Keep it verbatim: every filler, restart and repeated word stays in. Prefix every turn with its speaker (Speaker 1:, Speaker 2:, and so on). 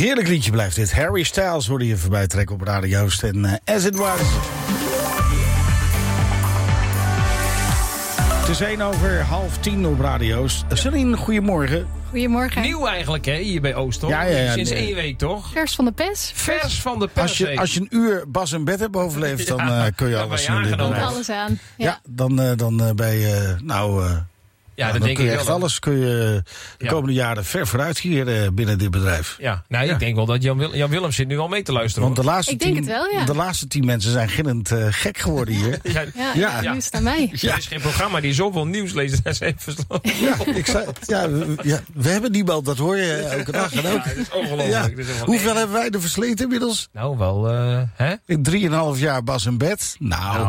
Speaker 1: Heerlijk liedje blijft dit. Harry Styles hoorde je voorbij trekken op Radio Joost en uh, As It Was. Het is één over half tien op Radio Joost. Celine, goedemorgen.
Speaker 2: Goedemorgen.
Speaker 3: Nieuw eigenlijk, hè, hier bij Oost, toch?
Speaker 1: Ja, ja, ja,
Speaker 3: Sinds
Speaker 1: nee.
Speaker 3: één week, toch?
Speaker 2: Vers van de pers.
Speaker 3: Vers van de pers.
Speaker 1: Als je, als je een uur Bas en Bed hebt overleefd, dan uh, kun je
Speaker 3: dan
Speaker 1: alles
Speaker 3: ben je
Speaker 1: in dit
Speaker 3: aangenomen.
Speaker 1: bedrijf.
Speaker 2: Alles aan. Ja.
Speaker 1: Ja, dan, uh, dan uh, ben je, uh, nou... Uh,
Speaker 3: Ja,
Speaker 1: Ja,
Speaker 3: dat
Speaker 1: dan
Speaker 3: denk
Speaker 1: kun
Speaker 3: ik
Speaker 1: je
Speaker 3: wel.
Speaker 1: echt
Speaker 3: dan.
Speaker 1: alles kun je de
Speaker 3: Ja.
Speaker 1: komende jaren ver vooruit hier uh, binnen dit bedrijf.
Speaker 3: Ja, nou,
Speaker 1: Ja.
Speaker 3: ik denk wel dat Jan, Wil- Jan Willem zit nu al mee te luisteren.
Speaker 1: Want de
Speaker 3: hoor.
Speaker 1: laatste,
Speaker 2: Ik denk
Speaker 1: tien,
Speaker 2: het wel, ja.
Speaker 1: de laatste tien mensen zijn gillend uh, gek geworden hier.
Speaker 3: Ja,
Speaker 2: Ja,
Speaker 1: Ja.
Speaker 2: ja. Nu is het aan mij.
Speaker 3: Er is geen programma die zoveel nieuws leest als heeft verslag.
Speaker 1: Ja, ik zei, ja, we, ja, we hebben niemand, dat hoor je elke dag. En ook.
Speaker 3: Ja, dat is ongelooflijk.
Speaker 1: Ja.
Speaker 3: Dat is helemaal-
Speaker 1: Hoeveel hebben wij er versleten inmiddels?
Speaker 3: Nou, wel, eh hè?
Speaker 1: In drieënhalf jaar Bas en Bed? Nou,
Speaker 3: Nou,